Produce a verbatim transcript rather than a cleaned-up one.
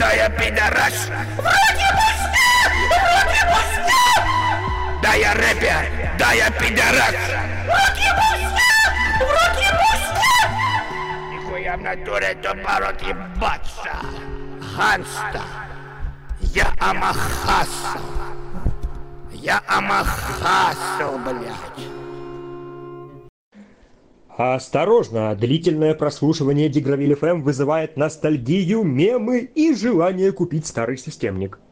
Да я пидорас! В руки пусти! В руки пусти! Да я рэпер! Да я пидорас! В руки пусти! В руки пусти! Нихуя в натуре тупорот ебаться! Ганста! Я амахасл! Я амахасл, блядь! Осторожно, длительное прослушивание Дигравиль эф эм вызывает ностальгию, мемы и желание купить старый системник.